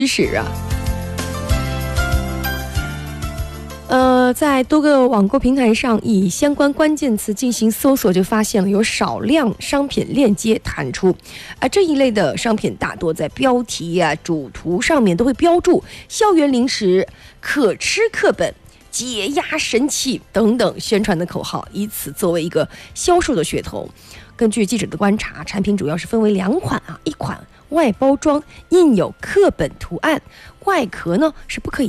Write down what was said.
是啊。在多个网购平台上以相关关键词进行搜索，就发现了有少量商品链接弹出。这一类的商品大多在标题主图上面都会标注校园零食、可吃课本、解压神器等等宣传的口号，以此作为一个销售的噱头。根据记者的观察，产品主要是分为2款一款外包装印有课本图案，外壳呢是不可以